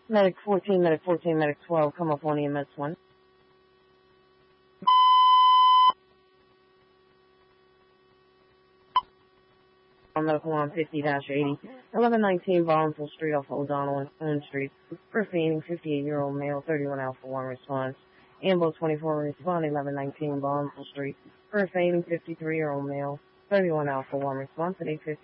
Medic 14, Medic 14, Medic 12, come up on EMS 1. On Medical on 50-80, 1119 Ballsville Street off O'Donnell and Owen Street. First aiding 58-year-old male, 31 Alpha 1 response. Ambo 24 respond, 1119 Ballsville Street. First aiding 53-year-old male, 31 Alpha 1 response at 8:15.